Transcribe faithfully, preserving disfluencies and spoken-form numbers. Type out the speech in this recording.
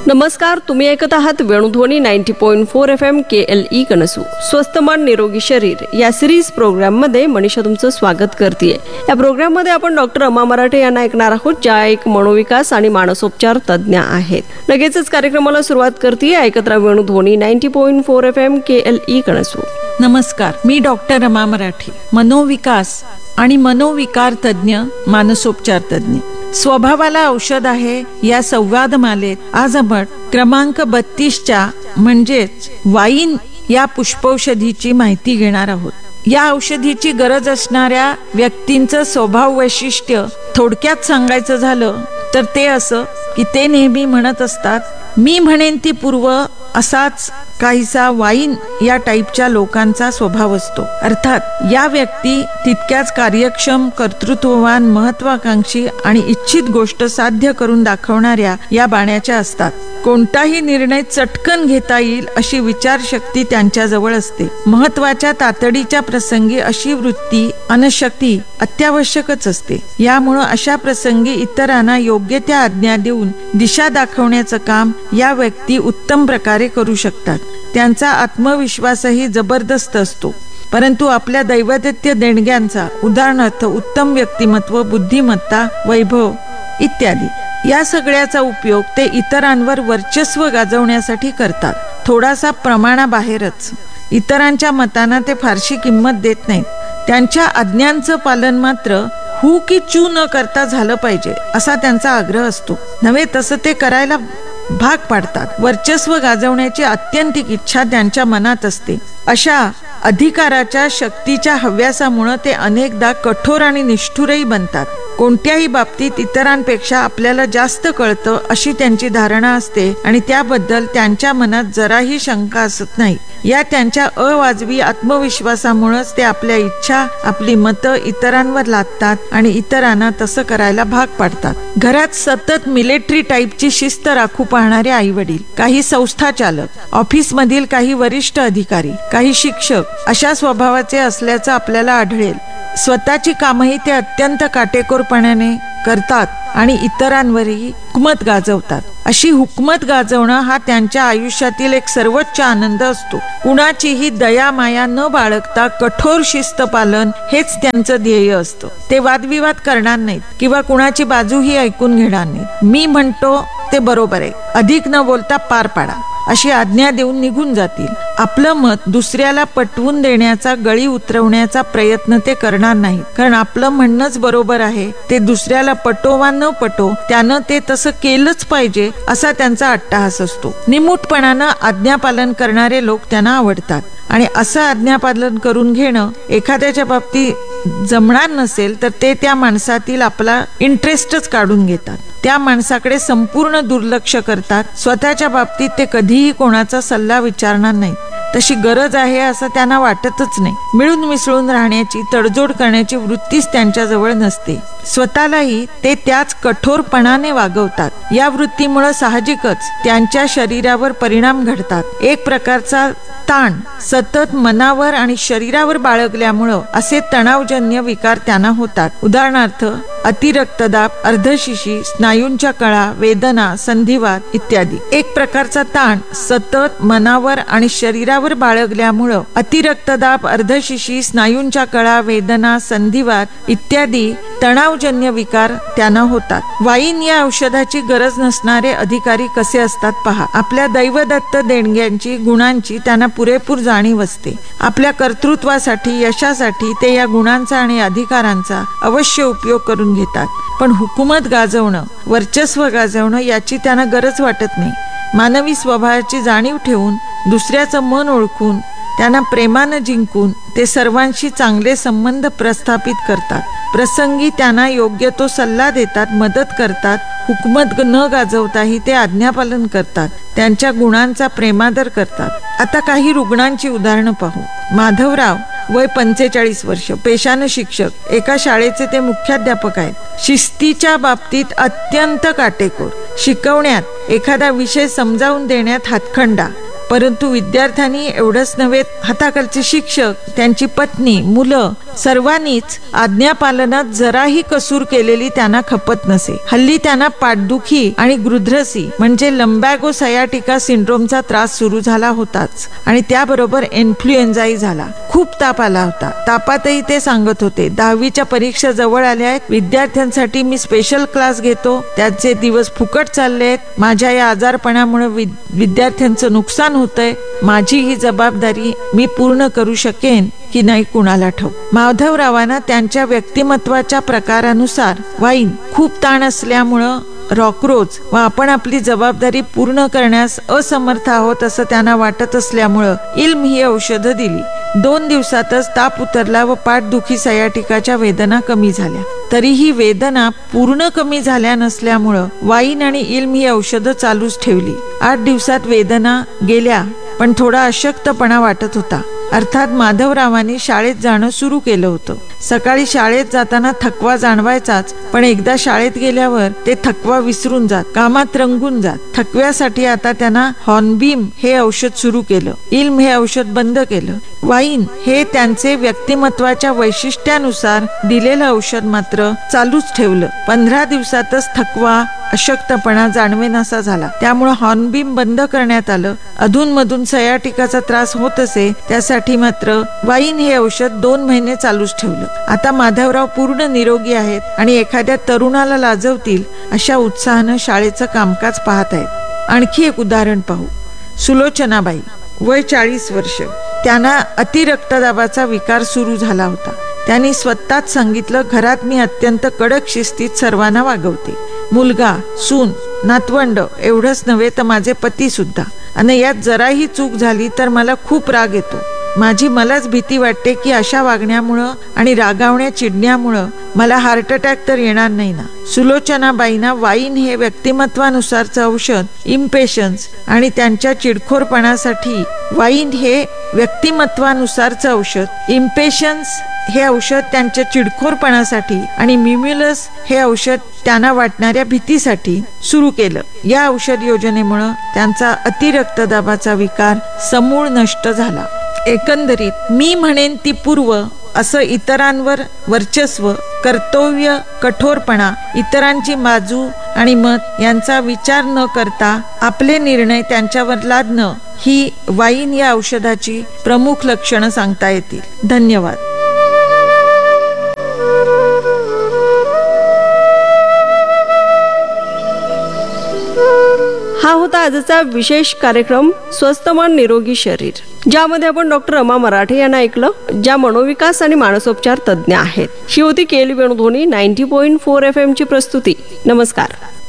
नमस्कार, तुम्ही ऐकत आहात Venudhwani ninety point four F M के एल ई कनसू. स्वस्थ मन निरोगी शरीर या सिरीज प्रोग्राम मध्ये मनीषा तुमचं स्वागत करते. या प्रोग्राम मध्ये आपण डॉक्टर रमा मराठे यांना ऐकणार आहोत, ज्या एक मनोविकास आणि मानसोपचार तज्ज्ञ आहेत. लगेचच कार्यक्रमाला सुरुवात करते. ऐकत राहा Venudhwani ninety point four F M के एल ई कनसू. नमस्कार, मी डॉक्टर रमा मराठे, मनोविकास आणि मनोविकार तज्ज्ञ, मानसोपचार तज्ज्ञ. स्वभावाला औषध आहे या संवादमालेत आज आपण क्रमांक बत्तीसच्या म्हणजेच वाईन या पुष्पौषधीची माहिती घेणार आहोत. या औषधीची गरज असणाऱ्या व्यक्तींचं स्वभाव वैशिष्ट्य थोडक्यात सांगायचं झालं तर ते असं की ते नेहमी म्हणत असतात, मी म्हणेन ती पूर्व. असाच काहीसा वाईन या टाईपच्या लोकांचा स्वभाव असतो. अर्थात या व्यक्ती तितक्याच कार्यक्षम, कर्तृत्ववान, महत्वाकांक्षी आणि इच्छित गोष्ट साध्य करून दाखवणाऱ्या या बाण्याच्या असतात. कोणताही निर्णय चटकन घेता येईल अशी विचारशक्ती त्यांच्याजवळ असते. महत्वाच्या तातडीच्या प्रसंगी अशी वृत्ती अनशक्ती अत्यावश्यकच असते. यामुळे अशा प्रसंगी इतरांना योग्य त्या आज्ञा देऊन दिशा दाखवण्याचं काम या व्यक्ती उत्तम प्रकारे करू शकतात. त्यांचा आत्मविश्वासही जबरदस्त असतो. परंतु आपल्या दैवदत्त देणग्यांचा, उदाहरणार्थ उत्तम व्यक्तिमत्व, बुद्धिमत्ता, वैभव इत्यादी या सगळ्याचा उपयोग ते इतरांवर वर्चस्व गाजवण्यासाठी करतात. थोडासा प्रमाणाबाहेरच. इतरांच्या मतांना ते फारशी किंमत देत नाहीत. त्यांच्या आज्ञांचं पालन मात्र हू की चू न करता झालं पाहिजे असा त्यांचा आग्रह असतो. नव्हे तसं ते करायला भाग पाडतात. वर्चस्व गाजवण्याची अत्यंतिक इच्छा त्यांच्या मनात असते. अशा अधिकाराच्या शक्तीच्या हव्यासामुळे ते अनेकदा कठोर आणि निष्ठुरही बनतात. कोणत्याही बाबतीत इतरांपेक्षा आपल्याला जास्त कळतं अशी त्यांची धारणा असते आणि त्याबद्दल त्यांच्या मनात जराही शंका असत नाही. या त्यांच्या अवाजवी आत्मविश्वासामुळेच ते आपल्या इच्छा, आपली मतं इतरांवर लादतात आणि इतरांना तसं करायला भाग पाडतात. घरात सतत मिलिटरी टाईपची शिस्त राखू पाहणारे आई वडील, काही संस्था चालक, ऑफिस मधील काही वरिष्ठ अधिकारी, काही शिक्षक अशा स्वभावाचे असल्याचं आपल्याला आढळेल. स्वतःची कामही ते अत्यंत काटेकोरपणाने करतात आणि इतरांवरही हुकूमत गाजवतात. अशी हुकूमत गाजवणं हा त्यांच्या आयुष्यातील एक सर्वोच्च आनंद असतो. कुणाचीही दया माया न बाळगता कठोर शिस्त पालन हेच त्यांचं ध्येय असतं. ते वादविवाद करणार नाहीत किंवा कुणाची बाजूही ऐकून घेणार नाहीत. मी म्हणतो ते बरोबर आहे, अधिक न बोलता पार पाडा अशी आज्ञा देऊन निघून जातील. आपलं मत दुसऱ्याला पटवून देण्याचा, गळी उतरवण्याचा प्रयत्न ते करणार नाहीत. कारण आपलं म्हणणंच बरोबर आहे. ते दुसऱ्याला पटो वा न पटो त्यानं ते तसं केलंच पाहिजे असा त्यांचा अट्टहास असतो. निमूटपणानं आज्ञापालन करणारे लोक त्यांना आवडतात आणि असं आज्ञापालन करून घेणं एखाद्याच्या बाबतीत जमणार नसेल तर ते त्या माणसातील आपला इंटरेस्टच काढून घेतात. त्या माणसाकडे संपूर्ण दुर्लक्ष करतात. स्वतःच्या बाबतीत ते कधीही कोणाचा सल्ला विचारणार नाहीत. तशी गरज आहे असं त्यांना वाटतच नाही. मिळून मिसळून राहण्याची, तडजोड करण्याची वृत्तीच त्यांच्याजवळ नसते. स्वतःलाही ते त्याच कठोरपणाने वागवतात. या वृत्तीमुळे साहजिकच त्यांच्या शरीरावर परिणाम घडतात. एक प्रकारचा ताण सतत मनावर आणि शरीरावर बाळगल्यामुळं असे तणावजन्य विकार त्यांना होतात. उदाहरणार्थ अतिरक्तदाब, अर्धशिशी, स्नायूंच्या कळा, वेदना, संधिवात इत्यादी. एक प्रकारचा ताण सतत मनावर आणि शरीरावर बाळगल्यामुळं अतिरक्तदाब, अर्धशिशी, स्नायूंच्या कळा, वेदना, संधिवात इत्यादी तणावजन्य विकार त्यांना होतात. वाईन या औषधाची गरज नसणारे अधिकारी कसे असतात पहा. आपल्या दैवदत्त देणग्यांची, गुणांची त्यांना पुरेपूर जाणीव असते. आपल्या कर्तृत्वासाठी, यशासाठी ते या गुणांचा आणि अधिकारांचा अवश्य उपयोग करून घेतात. पण हुकूमत गाजवणं, वर्चस्व गाजवणं याची त्यांना गरज वाटत नाही. मानवी स्वभावाची जाणीव ठेवून, दुसऱ्याचं मन ओळखून, त्यांना प्रेमानं जिंकून ते सर्वांशी चांगले संबंध प्रस्थापित करतात. प्रसंगी त्यांना योग्य तो सल्ला देतात, मदत करतात. हुकूमत न गाजवताही ते आज्ञापालन करतात. त्यांच्या गुणांचा प्रेमादर करतात. आता काही रुग्णांची उदाहरणं पाहू. माधवराव, वय पंचेचाळीस वर्ष, पेशानं शिक्षक, एका शाळेचे ते मुख्याध्यापक आहेत. शिस्तीच्या बाबतीत अत्यंत काटेकोर, शिकवण्यात, एखादा विषय समजावून देण्यात हातखंडा, परंतु विद्यार्थ्यांनी एवढंच नव्हे, हाताखालचे शिक्षक, त्यांची पत्नी, मुलं सर्वांनीच आज्ञापालनात जराही कसूर केलेली त्यांना खपत नसे. हल्ली त्यांना पाठदुखी आणि गृध्रसी म्हणजे लंबॅगो सयाटिका सिंड्रोमचा त्रास सुरू झाला होताच आणि त्याबरोबर इन्फ्लुएन्झाही झाला. खूप ताप आला होता. तापातही ते सांगत होते, दहावीच्या परीक्षा जवळ आल्या आहेत, विद्यार्थ्यांसाठी मी स्पेशल क्लास घेतो, त्याचे दिवस फुकट चालले आहेत, माझ्या या आजारपणामुळे विद्यार्थ्यांचं नुकसान होतंय, माझी ही जबाबदारी मी पूर्ण करू शकेन की नाही कुणाला ठाऊक. माधवरावांना त्यांच्या व्यक्तिमत्वाच्या प्रकारानुसार वाईन खूप ताण असल्यामुळं रॉकरोज व आपण आपली जबाबदारी पूर्ण करण्यास असमर्थ आहोत असं त्यांना वाटत असल्यामुळं इल्म ही औषधं दिली. दोन दिवसातच ताप उतरला व पाठदुखी सयाटिकाच्या वेदना कमी झाल्या. तरीही वेदना पूर्ण कमी झाल्या नसल्यामुळं वाईन आणि इल्म ही औषधं चालूच ठेवली. आठ दिवसात वेदना गेल्या, पण थोडा अशक्तपणा वाटत होता. अर्थात माधवरावांनी शाळेत जाणं सुरू केलं होतं. सकाळी शाळेत जाताना थकवा जाणवायचाच, पण एकदा शाळेत गेल्यावर ते थकवा विसरून जात, कामात रंगून जात. थकव्यासाठी आता त्यांना हॉर्नबीम हे औषध सुरू केलं. इल्म हे औषध बंद केलं. वाईन हे त्यांचे व्यक्तिमत्वाच्या वैशिष्ट्यानुसार दिलेलं औषध मात्र चालूच ठेवलं. पंधरा दिवसातच थकवा, अशक्तपणा जाणवेनासा झाला. त्यामुळे हॉर्नबीम बंद करण्यात आलं. अधूनमधून सयाटिकाचा त्रास होत असे, त्यासाठी मात्र वाईन हे औषध दोन महिने चालूच ठेवलं. आता माधवराव पूर्ण निरोगी आहेत आणि एखाद्या तरुणाला लाजवतील अशा उत्साहानं शाळेचं कामकाज पाहत आहेत. आणखी एक उदाहरण पाहू. सुलोचनाबाई, वय चाळीस वर्ष, त्यांना अतिरक्तदाबाचा विकार सुरू झाला होता. त्यांनी स्वतःच सांगितलं, घरात मी अत्यंत कडक शिस्तीत सर्वांना वागवते. मुलगा, सून, नातवंड एवढंच नव्हे तर माझे पती सुद्धा, आणि यात जराही चूक झाली तर मला खूप राग येतो. माझी मलाच भीती वाटते की अशा वागण्यामुळं आणि रागावण्या चिडण्यामुळं मला हार्ट अटॅक तर येणार नाही ना. सुलोचनाबाईंना वाईन हे व्यक्तिमत्वानुसारचं औषध, इम्पेशन्स आणि त्यांच्या चिडखोरपणासाठी वाईन हे व्यक्तिमत्वानुसारचं औषध, इम्पेशन्स हे औषध त्यांच्या चिडखोरपणासाठी आणि म्युम्युलस हे औषध त्यांना वाटणाऱ्या भीतीसाठी सुरू केलं. या औषध योजनेमुळे त्यांचा अतिरक्तदाबाचा विकार समूळ नष्ट झाला. एकंदरीत मी म्हणेन ती पूर्व असं इतरांवर वर्चस्व, कर्तव्य, कठोरपणा, इतरांची बाजू आणि मत यांचा विचार न करता आपले निर्णय त्यांच्यावर लादणं ही वाईन या औषधाची प्रमुख लक्षणं सांगता येतील. धन्यवाद. हा होता आजचा विशेष कार्यक्रम स्वस्थ मन निरोगी शरीर, ज्यामध्ये आपण डॉक्टर रमा मराठे यांना ऐकलं, ज्या मनोविकास आणि मानसोपचार तज्ज्ञ आहेत. ही होती केली Venudhwani ninety point four F M ची प्रस्तुती. नमस्कार.